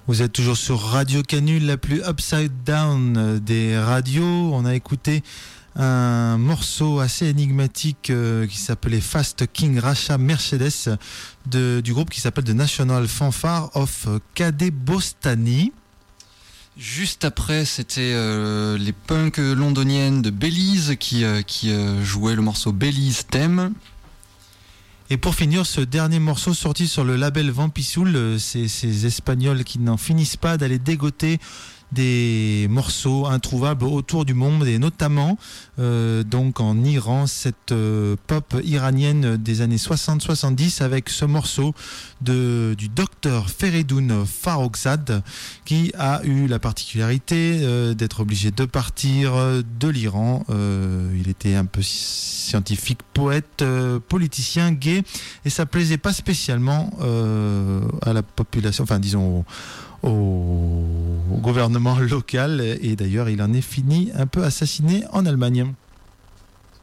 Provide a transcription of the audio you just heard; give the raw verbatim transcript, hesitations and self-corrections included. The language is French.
Vous êtes toujours sur Radio Canu, la plus upside down des radios. On a écouté un morceau assez énigmatique euh, qui s'appelait Fast King Racha Mercedes de, du groupe qui s'appelle The National Fanfare of Kadeh Bostani. Juste après, c'était euh, les punks londoniennes de Belize qui, euh, qui euh, jouaient le morceau Belize Theme. Et pour finir, ce dernier morceau sorti sur le label Vampisoul, c'est ces Espagnols qui n'en finissent pas d'aller dégoter des morceaux introuvables autour du monde, et notamment euh, donc en Iran, cette euh, pop iranienne des années soixante soixante-dix avec ce morceau de, du docteur Feridun Farrokhzad, qui a eu la particularité euh, d'être obligé de partir de l'Iran. Euh, il était un peu scientifique, poète, euh, politicien, gay, et ça plaisait pas spécialement euh, à la population, enfin disons au au gouvernement local, et d'ailleurs il en est fini un peu assassiné en Allemagne.